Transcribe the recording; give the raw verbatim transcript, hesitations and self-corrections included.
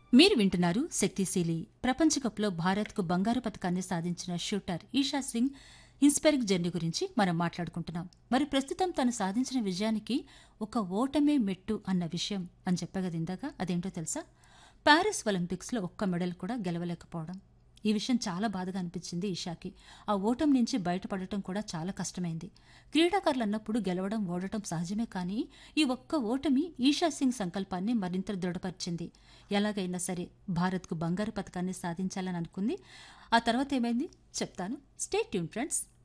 మీరు వింటున్నారు శక్తిశీలి. ప్రపంచ కప్లో భారత్కు బంగారు పతకాన్ని సాధించిన shooter Isha Singh inspiring journey గురించి మనం మాట్లాడుకుంటున్నాం. మరి ప్రస్తుతం తను సాధించిన విజయానికి ఒక ఓటమే మెట్టు అన్న విషయం అని చెప్పగది ఇందాక. అదేంటో తెలుసా? ప్యారిస్ ఒలింపిక్స్లో ఒక్క మెడల్ కూడా గెలవలేకపోవడం. ఈ విషయం చాలా బాధగా అనిపించింది ఈషాకి. ఆ ఓటం నుంచి బయటపడటం కూడా చాలా కష్టమైంది. క్రీడాకారులు అన్నప్పుడు గెలవడం ఓడటం సహజమే, కానీ ఈ ఒక్క ఓటమి ఈషా సింగ్ సంకల్పాన్ని మరింత దృఢపరిచింది. ఎలాగైనా సరే భారత్కు బంగారు పతకాన్ని సాధించాలని అనుకుంది. ఆ తర్వాత ఏమైంది చెప్తాను. Stay tune friends.